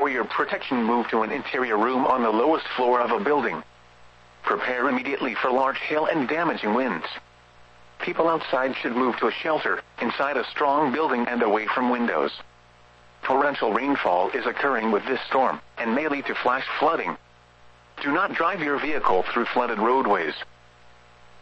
or your protection, move to an interior room on the lowest floor of a building. Prepare immediately for large hail and damaging winds. People outside should move to a shelter, inside a strong building and away from windows. Torrential rainfall is occurring with this storm, and may lead to flash flooding. Do not drive your vehicle through flooded roadways.